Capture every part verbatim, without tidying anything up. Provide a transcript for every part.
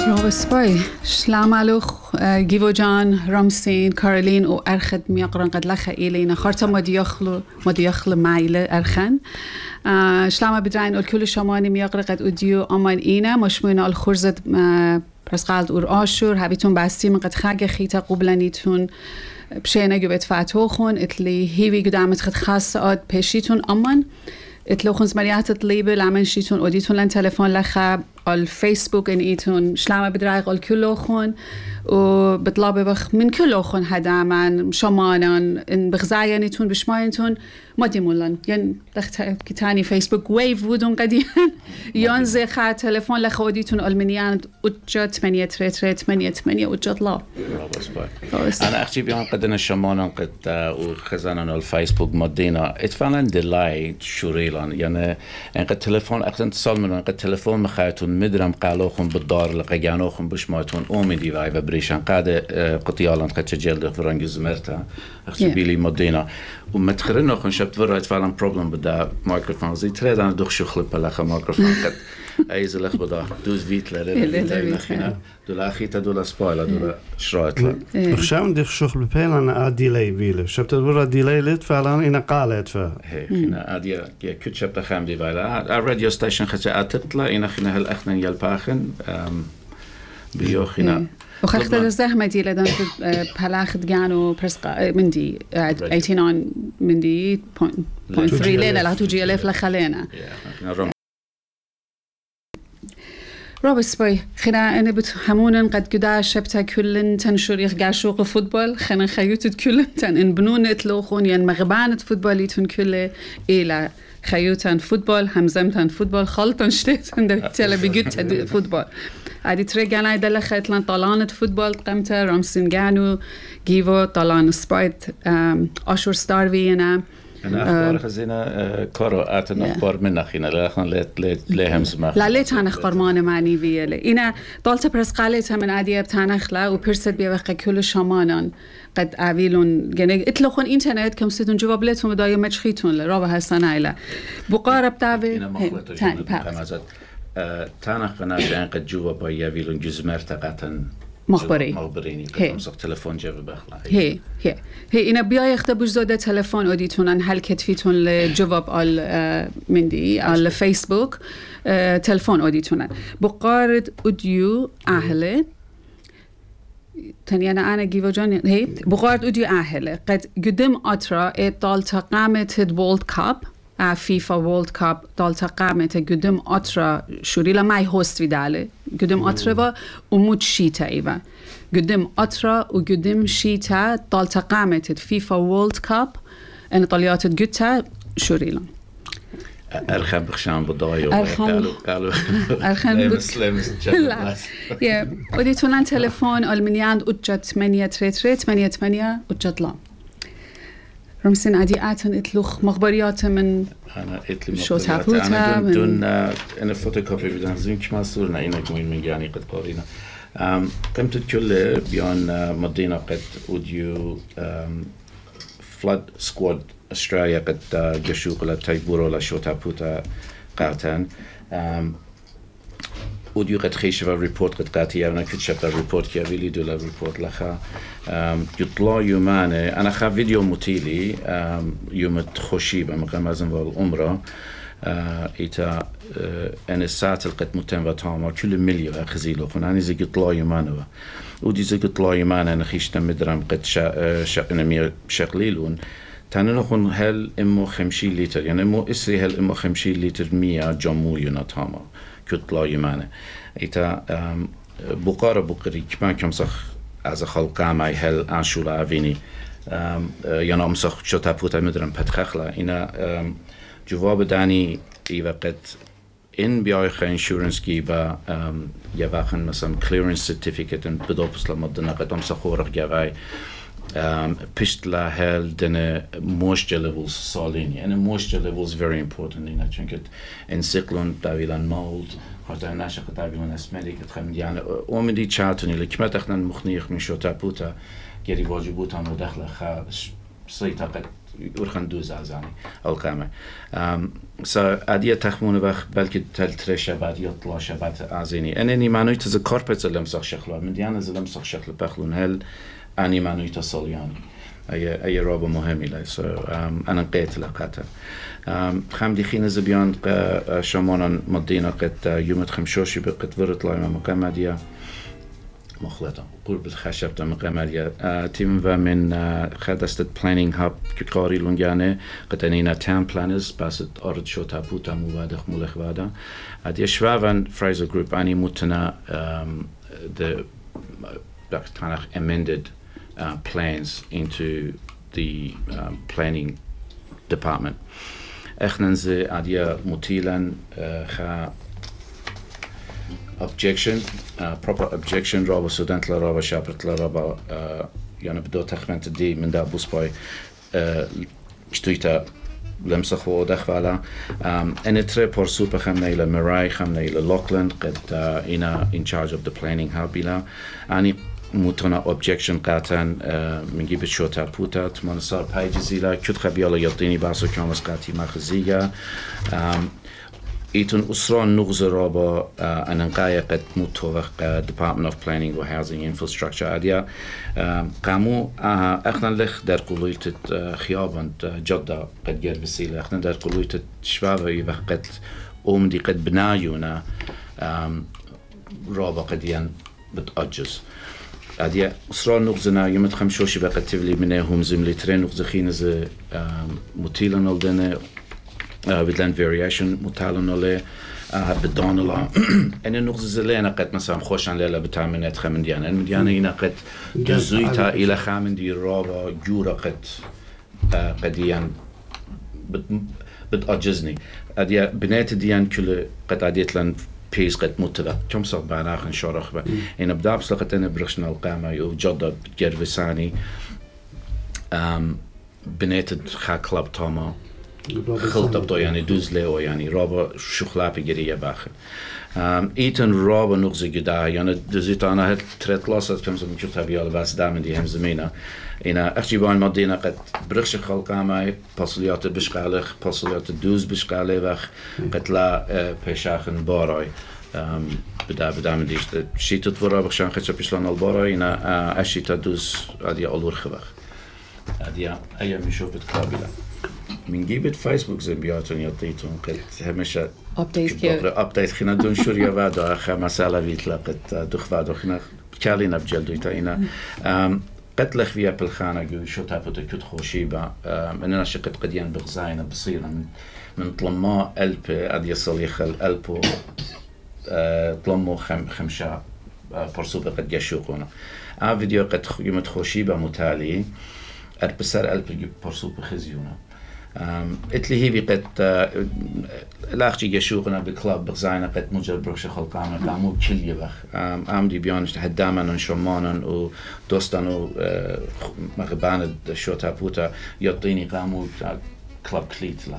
رابع سپای شلام علوخ گیو جان رامسین کارولین و ارخد میاقران قد لخ ایلینا خارتا مدیاخلو مدیاخل مایل ارخن شلام بدرین الکل شمانی میاقر قد اودیو آمان اینا مشموین الخرزت پس قلد اور آشور هبیتون بستی من قد خاگ خیتا قبلانیتون بشينا جبت فاتوخون اتلي هيوي قدامت خد خاصة آد بيشيتون أمان اتلو خنز مريات تطليبه لعمن شيتون اوديتون لن تلفون لخا الفيسبوك ان ايتون شلامة بدرايق الكلو خون وبطلابه بخ من كلو خون هدامن شمانان ان بغزايانيتون بشماينتون ما ديمولن ين دخت كتاني فيسبوك ويف ودون قديم يون زي خا تلفون لخا اوديتون المنيان اجا ثمانية تري تري ثمانية ثمانية اجا لا أنا أختي بيان قدنا شمانان قد وخزانان الفيسبوك مدينا اتفعلا ديلاي شوريلان يعني ان قد تلفون أختن اتصال منو قد تلفون مخايتون مدرم قالوخم بالدار لقيانوخم بشمايتون اوميدي واي وبريشان قاعدة قطيالان قد تجلد فرنجز مرتا أختي بيلي مدينا ومتخرين نخون شبت ورأيت فعلا بروبلم بدا مايكروفون زي تريد أنا دوخ شو خلب بلاخا مايكروفون قد أيز لخ بدا دوز فيت لرينا دولا أخيتا دولا سبايلا دولا شرايت لا خشام ديخ شغل بيلنا أديلي بيله شبت ورا ديلي لت فعلا إنا قالت فا هي إنا أديا كت شبت خام دي فعلا الراديو ستيشن خشة أتطلع إنا خنا هل أخنا يلباخن بيوخنا وخخت الزحمة دي لدن بلاخ دجانو برسقة مندي eighty-nine مندي point three لنا لا توجي ألف لخلينا رابس باي خنا أنا بتحمون قد جدا شبتها كلن تنشر يخجع شوق فوتبول خنا خيوت كلن تن إن بنون تلوخون ين مغبانة فوتبوليتون كله إلى خيوتن فوتبول همزمتن فوتبول خلطن شتيتن ده تلا بيجت فوتبول عادي ترجعنا يدل خيطلان طلانة فوتبول قمت رامسين جانو جيفو طلان سبايت أشور ستار فينا أنا أخبار خزينة كارو أتنا أخبار من أخينا لا خان ليت ليت لهم زمان لا ليت أنا أخبار ما نماني فيه إنا طالت برس قالتها من عادية بتانخلا وبرسد بيوقع كل شمانان قد أبيلون يعني إطلقون إنترنت كم ستون جواب لتهم بداية مشخيتون لرابع هالسنة إلى بقارب تابي تاني باب تانخ قناة قد جواب يبيلون جزء مرتقطن مخبري مخبريني كم صق تلفون جاب بخلا هي هي هي إن بيا يختبر زودة تلفون أوديتون هل كتفيتون لجواب على مندي على فيسبوك تلفون أوديتون بقارد أوديو أهله تاني أنا أنا جيفو جون هي بقارد أوديو أهله قد قدم أترا إطال تقامة الوورلد كاب فيفا وورلد كاب طال تقامة قدم أترا شوريلا ماي هوست فيداله قدم أترا ومود شيتا إيوه قدم أترا وقدم شيتا طال تقامة فيفا وورلد كاب أنا طليات قدتها شوريلا أرخم بخشان بضايو قالوا قالوا أرخم مسلم لا يا وديتون تلفون ألمنيان أجت ثمانية تري تري ثمانية ثمانية أجت لا رمسين عادي آتن إتلوخ مخبريات من أنا إتلي شو مخبريات أنا دون دون أنا فوتوكوبي بدنا زين كم صورنا إنا كمين من جاني قد قارينا قمت كل بيان مدينة قد أوديو فلاد سكواد أستراليا قد جشوق لتايبورو لشوتا بوتا قاتن أوديو قد خيش في ريبورت قد قاتي أنا كنت شفت الريبورت كي أبيلي دولا ريبورت لخا يطلع يومانه أنا خا فيديو متيلي يوم تخشي بمقامزن والعمرة إيتا أنا ساعة قد متن وتامر كل مليون خزيلو خن أنا زي يطلع يومانه أودي زي يطلع يومانه أنا خيش تمدرم قد شا شقنا مير شقليلون تانو هل إمو خمسين لتر يعني إمو إسري هل إمو خمسين لتر مية جامو يناتامر كتلا يمانه إيتا بقارة بقري كمان كم صخ از خلقام ای هل آنشول آوینی یا نام سخت شد تپوت می‌دارم پتخخلا اینا جواب دانی ای وقت این بیای خ انشورنس کی با یا وقت مثلا کلیرنس سرتیفیکت ان بدوپس لمدن قدم سخورق جوای پشت لا هل دنه موشت لevels سالینی یعنی موشت levels very important اینا چون که انسیکلون داویلان مولد هذا ناشق داویلان اسمالی که خم یعنی اومدی چاتونی لکمت اخنن مخنیخ میشود تپوتا گری واجبوت هم داخل خا سیتا قد ورخن دوز ازانی القامه سا عادیه تخمونه وقت بلکه تل ترش بعد يطلع شبات ازینی اننی معنی تز کارپت لمسخ شخلا من دیان از لمسخ شخل بخلون هل انی معنی تصالیانی ای ای رابط مهمی لیس انا قیت لقطه خم دیخین زبیان شمانان مدینا قد یومت خمشوشی به قد ورت لایم مقامدیه مخلطة قرب الخشب تم قمرية تيم ومن خدست planning hub كقاري لونجانة قتنينا town planners بس أرد شو تابوتا موادخ ملخ وادا أدي شوافن Fraser Group أني متنا the تانخ amended uh, plans into the um, planning department إحنا زي أدي متيلا خا objection uh, proper objection رابا student لا رابا شابرت لا رابا uh, يعني بدو تخمنت دي من دا بوس باي اشتويتا لمسخ ودخ والا ان تري بور سوبر خمنا الى مراي خمنا الى لوكلاند قد uh, انا in charge of the planning hub بلا اني متنا objection قاتن uh, من جيب شوتا بوتات من صار بايجي لا كنت خبيالا يعطيني باسو كانس قاتي مخزية um, ایتون اسران نغز را با انقای قد متوقع Department of Planning و Housing Infrastructure عدیا قامو اخنا لخ در قلویت خیابند جدا قد گرد بسیله اخنا در قلویت شوابی و قد اومدی قد بنایونا را با قدیان بتأجز عدیا اسران نغزنا یمت خمشوشی با قد تفلی منه هم زملی ترین نغز خینز مطیلا نلدنه بدلن variation متعلن له بدان الله أنا نقص زلنا قد مثلا خوشان لا بتعمل خمن ديانا المديانة هنا قد جزويتا إلى خمن دي رابا جورا قد قديان بتأجزني أدي بنات ديان كل قد عديت لن بيس قد متلا كم صار بعناخ نشارخ با إن بدأ بسلقت أنا برشنا القامة وجدد جرفساني بنات خا كلاب تاما خلطة بتو يعني دوز له يعني رابا شخلا بيجري باخر ایتن رابا نقص جدا يعني دوزيت أنا هاد ترت لاسات كم زمان شفت بيال بس دام دي هم زمينا إنا أختي بان مدينة قد برخش خلقا ماي باسليات بشقالخ باسليات دوز بشقاله وخ قد لا بيشاخن باراي بدا بدا من ديش شي تطورا بخشان خدش بيشلان الباراي إنا أشي تدوز أدي أولور خبخ أدي أيام يشوف بتقابله من جيبت فيسبوك زنبياتون يعطيتون قد همشة update كير update خنا دون شوريا بعد آخر مسألة بيتلا قد دخ بعد خنا كالينا بجلدو يتاينا قد لخ فيها بالخانة جو شو تابوت كت خوشيبة أننا شقد قديان بغزاينا بصيرا من من طلما ألب أدي صليخ الألبو طلمو خم خمشة فرصوبة قد يشوقونا آ فيديو قد يوم خوشيبة متالي أربسر ألب يجيب فرصوبة خزيونا اتلي هي قد لاختي يشوقنا بكلاب بغزاينا قد مجرد برخش خلقانا قامو كل بخ ام دي بيانش تهدامنا شمانا ودوستانو مغبان شو تابوتا يعطيني قامو كلاب كليتلا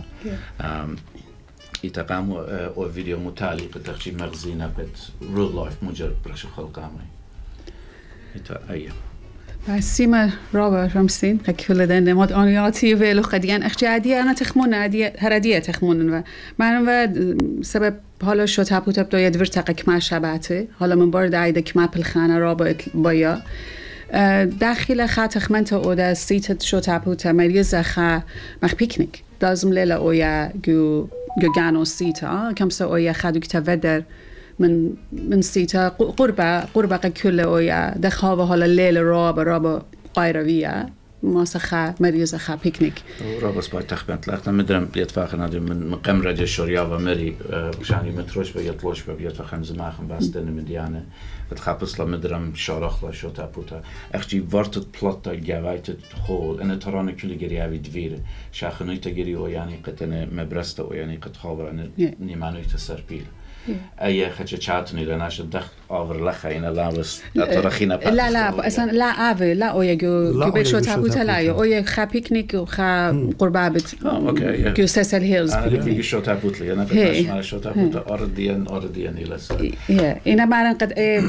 يتقامو او فيديو متالي قد تخشي مغزينا قد رول لايف مجرد برخش خلقانا يتا ايه سيما رابا رمسين كل ده نماد آنياتي ولو قديان أخشى عادية أنا تخمون عادية هردية تخمون و معلوم و سبب حالا شو تابوت بدو يدور تقك ما شبعته حالا من بار دعيده كما بالخانة رابا بايا داخل خا تخمنت او ده سيت شو تابوت مريز خا مخ بيكنيك لازم ليلة اويا جو جو جانو سيتا كم سو اويا خادو كتفدر من من سيتا قربة قربة كل اويا دخابة حالا ليلة رابا رابا قايروية ماسخه مريض خا بيكنيك رابس باي تخبنت لقنا مدرم بيتفاخر نادي من قمرة جا شوريا ومري بشاني متروش بيطلوش بيتفاخر زماخن بس دن مديانه بتخبص لا مدرم شارخ لا شو تابوتا اختي ورتت بلاطا جاويت هول انا ترانه كل جرياوي دفير شاخنيت جري او يعني قتنه مبرسته او يعني قد خابر انا نيمانويت سربيل أي خدش شاتني لنا شو دخ أور لخا إن لا بس أترخينا لا لا أصلا لا أوي لا أوي جو جو شو تابوت لا يو أوي خا بيكنيك وخا قربابت أوكي جو سيسل هيلز أنا بيجي شو تابوت لي أنا بتمشي مع شو تابوت أرديان أرديان إلى سر yeah إنا ما قد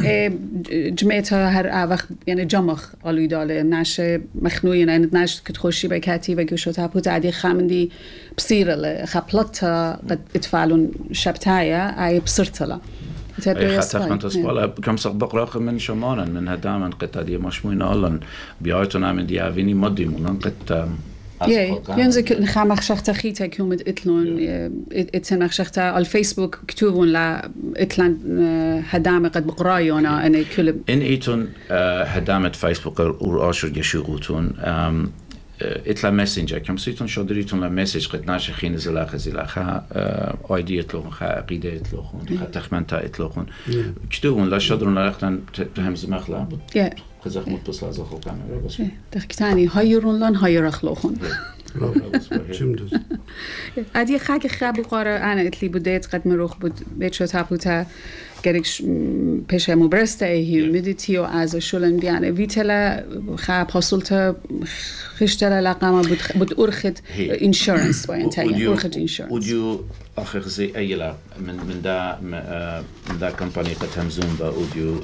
جمعتها هر أوخ يعني جمخ قالوا داله ناش مخنوعين يعني ناش كتخشي بكاتي وجو شو تابوت عادي خامندي بصير خبلتها قد اتفعلون شبتايا أي بصرتلا أي حتى كنت أسبوع كم صق بقرأ من شمالا من هدامن قطعي مشموين ألان بيعتون عمل ديافيني مدي منن قط Yeah, ينزل نخامخ شخص خيتا كيوم إتلون إتسمخ شخص على الفيسبوك كتبون لا إتلان هدامة قد بقرايونا أنا كل إن إيتون هدامة فيسبوك وراشر يشوقتون إتلا ماسنجر كم سيتون شادريتون لا مسج قد ناش خين زلاخ زلاخها أيدي إتلوخن خا عقيدة إتلوخن خا تخمنتا إتلوخن كتبون لا شادرون لا رختن تهم زمخلا خزخ متصل از خو کامرا بس تختانی هایرون لان هایر اخلاقون چمدوز ادی خاک خب قاره انا اتلی بودت قد مروخ بود بچو تابوتا گرش پیش مبرسته هیومیدیتی و از شولن بیانه ویتلا خا پاسولتا خشتلا لقما بود بود ارخد اینشورنس با انتای ارخد اینشورنس اودیو آخر زی ایلا من من دا من دا کمپانی قد همزون با اودیو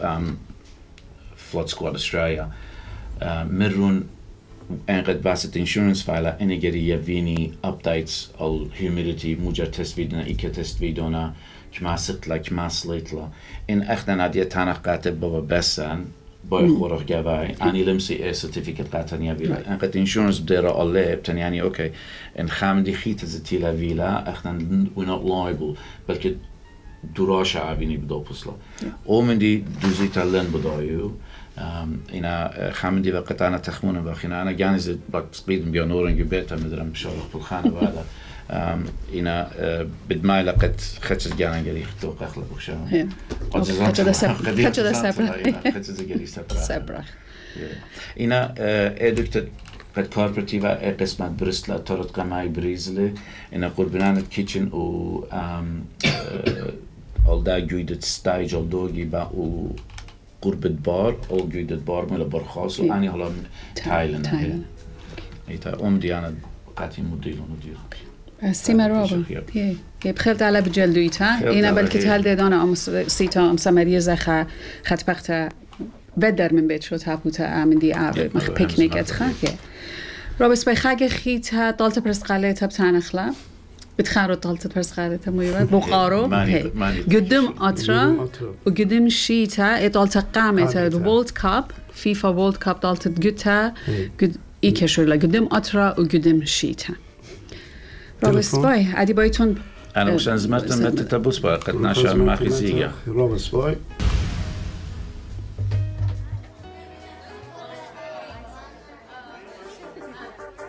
Flood Squad Australia مرون انقد باسط insurance فعلا انگری یوینی updates al humidity موجر تست ویدنا ایک تست ویدونا کما سطلا کما سلیتلا این اختن عدیه تانخ قاطب بابا بسن باید خورخ گوای انی لمسی ای certificate قاطن یویلا انقد insurance بدیره الله بتن یعنی اوکی ان خامدی خیت زتیلا ویلا اختن we're not liable بلکه دوراش عبینی بدو پسلا اومدی دوزیتا لن بدایو اینا خامندی و قطعنا تخمونه بخینا انا جانز باکس قیدم بیا نورنگی بیت میدرم شارخ پولخانه بعدا اینا بدمای لقت خدش جانگری تو قخل بخشم خدش دست خدش دست خدش زگری سبرخ اینا ادکت قد کارپرتیو قسمت برستلا تارت قمای بریزله اینا قربانات کیچن و alda جویدت ستایج aldogi با و قربت بار او جویدت بار مال برخاص و آنی حالا تایلند ایتا ام دیانا قطعی مدیرون مدیر سیما رابا یه بخیرت علا بجلدویتا اینا بلکه تهل دیدانا ام سیتا ام سمریه زخه خط بخته بدر من بیت شد هفوتا آمندی آوه مخ پیکنیکت خاکه رابس بای خاک خیتا دالت پرس قاله تب تانخلا بتخارو طالت برس قارت مويبات بقارو قدم أطرا وقدم شيتا طالت قامت الوولد كاب فيفا وولد كاب طالت جتا قد إيكشر لا قدم أطرا وقدم شيتا رابس باي عادي بايتون أنا مش أنزمت مت تبص بقى قد ناشر ما خزيجة رابس باي